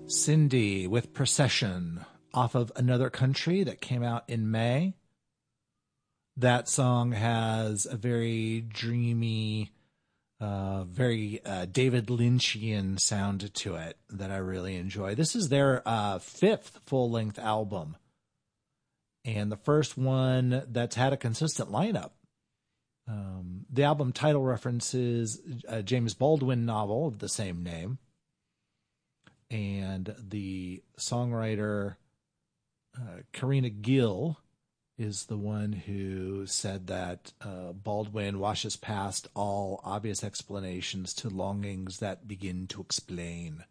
Cindy with Procession off of Another Country that came out in May. That song has a very dreamy, very David Lynchian sound to it that I really enjoy. This is their fifth full-length album, and the first one that's had a consistent lineup. The album title references a James Baldwin novel of the same name. And the songwriter, Karina Gill, is the one who said that Baldwin washes past all obvious explanations to longings that begin to explain.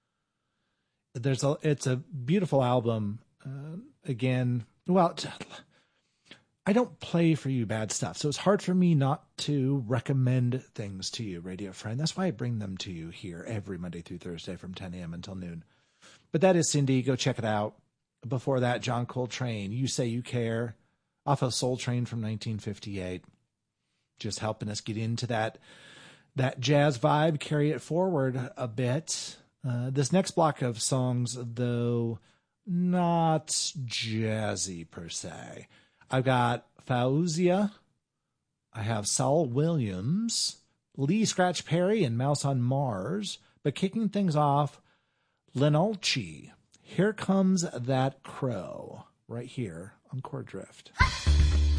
It's a beautiful album. Again, well, I don't play for you bad stuff, so it's hard for me not to recommend things to you, radio friend. That's why I bring them to you here every Monday through Thursday from 10 a.m. until noon. But that is Cindy. Go check it out. Before that, John Coltrane, You Say You Care, off of Soul Train from 1958. Just helping us get into that jazz vibe, carry it forward a bit. This next block of songs, though, not jazzy per se. I've got Fauzia, I have Saul Williams, Lee Scratch Perry, and Mouse on Mars. But kicking things off, Lenolchi, Here Comes That Crow, right here on Chord Drift.